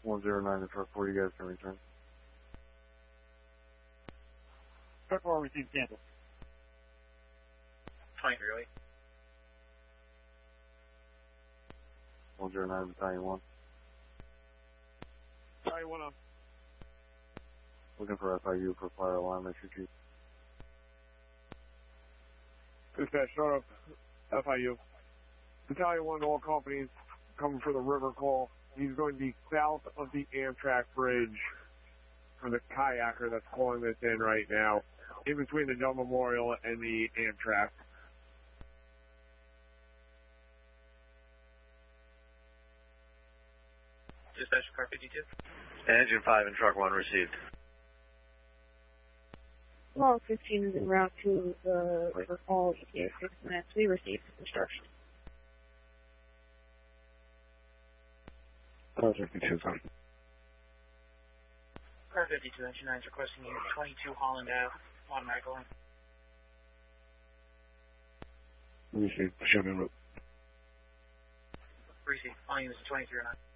109 to truck 4, you guys can return. Truck 4 received cancel. 23 early. 109 Battalion 1. Battalion 1 on. Looking for FIU for fire alarm issue, Chief. Dispatch, start up FIU. Battalion 1 to all companies coming for the river call. He's going to be south of the Amtrak bridge for the kayaker that's calling this in right now, in between the Dell Memorial and the Amtrak. Dispatch, car 52. Engine 5 and truck 1 received. Long 15 is en route to the river call, ETA 6 minutes. We received instructions. Car 52 is on. Car 52, engine 9 is requesting you 22 Holland Ave, automatic line. Received. Show me route. Receive. On you is 2309.